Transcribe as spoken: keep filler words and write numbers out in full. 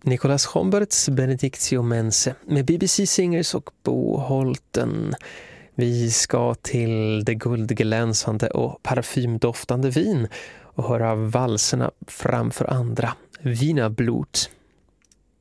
Nicolas Schomburgks Benedictio Mense med B B C Singers och Bo Holten. Vi ska till det guldglänsande och parfymdoftande vin och höra valserna framför andra. Wienerblut.